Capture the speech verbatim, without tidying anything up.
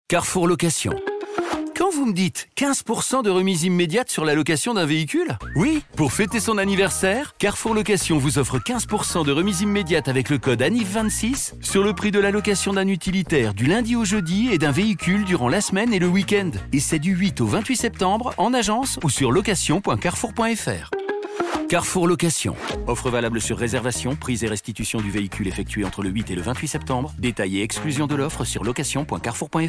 Carrefour Location. Quand vous me dites quinze pour cent de remise immédiate sur la location d'un véhicule? Oui, pour fêter son anniversaire, Carrefour Location vous offre quinze pour cent de remise immédiate avec le code A N I F vingt-six sur le prix de la location d'un utilitaire du lundi au jeudi et d'un véhicule durant la semaine et le week-end. Et c'est du huit au vingt-huit septembre en agence ou sur location point carrefour point f r. Carrefour Location. Offre valable sur réservation, prise et restitution du véhicule effectuée entre le huit et le vingt-huit septembre. Détail et exclusion de l'offre sur location point carrefour point f r.